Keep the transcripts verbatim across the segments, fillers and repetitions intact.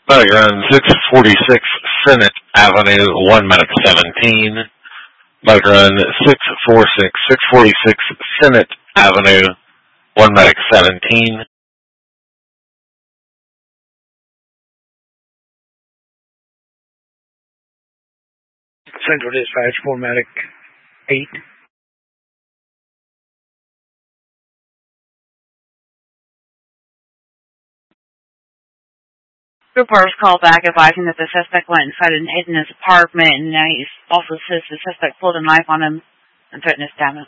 Medic run six forty-six Senate Avenue, one medic seventeen. Medic run six forty-six, six forty-six Senate Avenue, one medic seventeen. Central Dispatch, four medic eight. Troopers called back advising that the suspect went inside and hid in his apartment, and now he also says the suspect pulled a knife on him and threatened to stab him.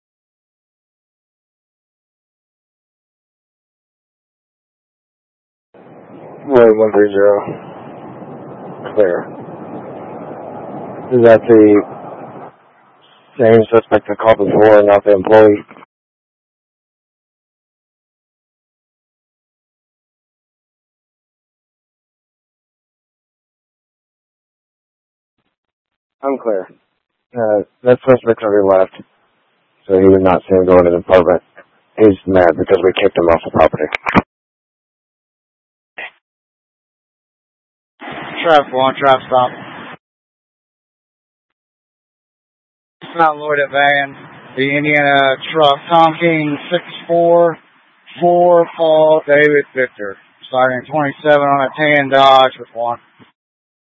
Roy one three zero. Clear. Is that the same suspect that called before, not the employee? I'm clear. Uh, that suspect already left, so he was not seen going to the apartment. He's mad because we kicked him off the property. Traffic one, traffic stop. It's not Lloyd at van. The Indiana truck, Tom King six four four Paul David Victor. Starting twenty-seven on a tan Dodge with one.